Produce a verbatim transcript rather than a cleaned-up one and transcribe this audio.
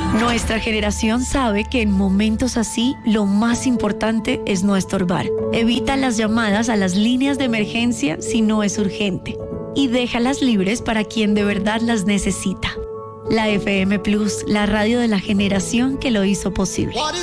Nuestra generación sabe que en momentos así lo más importante es no estorbar. Evita las llamadas a las líneas de emergencia si no es urgente y déjalas libres para quien de verdad las necesita. La F M Plus, la radio de la generación que lo hizo posible.